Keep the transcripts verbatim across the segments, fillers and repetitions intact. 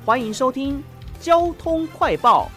欢迎收听交通快报。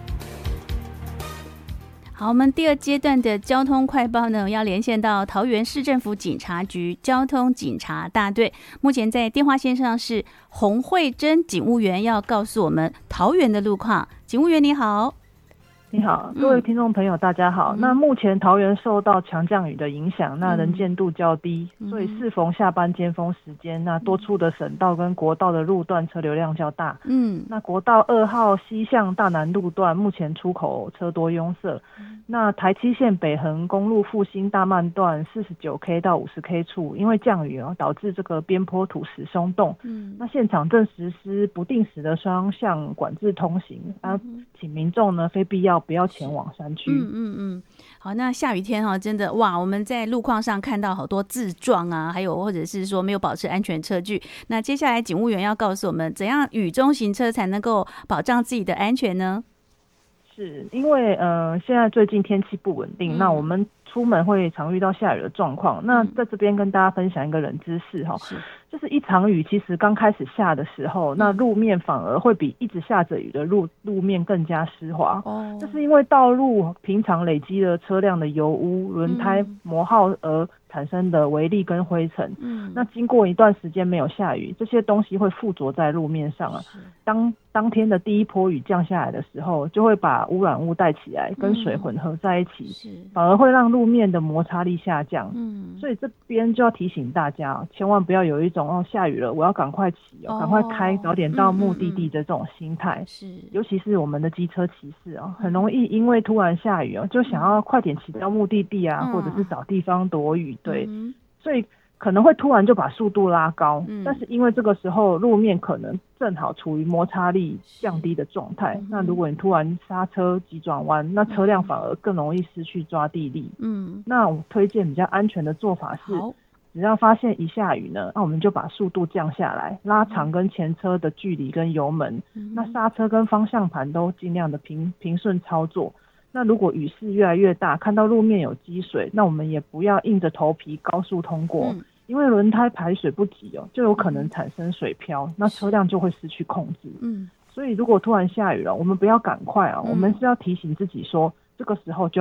好，我们第二阶段的交通快报呢，要连线到桃园市政府警察局交通警察大队。目前在电话线上是洪慧珍警务员，要告诉我们桃园的路况。警务员你好。 你好，各位听众朋友、嗯、大家好。那目前桃园受到强降雨的影响，那能见度较低、嗯、所以适逢下班尖峰时间，那多处的省道跟国道的路段车流量较大。嗯，那国道二号西向大南路段目前出口车多拥塞。嗯、那台七线北横公路复兴大慢段 四十九 K 到五十 K 处，因为降雨、哦、导致这个边坡土石松动。嗯，那现场正实施不定时的双向管制通行，啊，请民众呢非必要不要前往山区。 嗯嗯嗯，好，那下雨天哈、哦，真的哇，我们在路况上看到好多自撞啊，还有或者是说没有保持安全车距。那接下来警务员要告诉我们，怎样雨中行车才能够保障自己的安全呢？ 是因为呃，现在最近天气不稳定，嗯、那我们出门会常遇到下雨的状况。那在这边跟大家分享一个冷知识哈，就是一场雨其实刚开始下的时候，那路面反而会比一直下着雨的路路面更加湿滑。哦，这是因为道路平常累积了车辆的油污、轮胎磨耗而产生的微粒跟灰尘。嗯，那经过一段时间没有下雨，这些东西会附着在路面上啊。当当天的第一波雨降下来的时候，就会把污染物带起来，跟水混合在一起，嗯、反而会让路面的摩擦力下降。嗯，所以这边就要提醒大家，千万不要有一种哦下雨了我要赶快骑哦，赶快开，早点到目的地的这种心态。是、嗯嗯嗯，尤其是我们的机车骑士哦，很容易因为突然下雨哦，就想要快点骑到目的地啊，嗯、或者是找地方躲雨。对，嗯、所以可能会突然就把速度拉高，嗯、但是因为这个时候路面可能正好处于摩擦力降低的状态，嗯、那如果你突然刹车急转弯，那车辆反而更容易失去抓地力。嗯，那我推荐比较安全的做法是，只要发现一下雨呢，那我们就把速度降下来，拉长跟前车的距离跟油门，嗯、那刹车跟方向盘都尽量的平平顺操作。那如果雨势越来越大，看到路面有积水，那我们也不要硬着头皮高速通过，嗯、因为轮胎排水不及哦，就有可能产生水漂，嗯、那车辆就会失去控制。嗯，所以如果突然下雨了，我们不要赶快啊，嗯、我们是要提醒自己说，这个时候就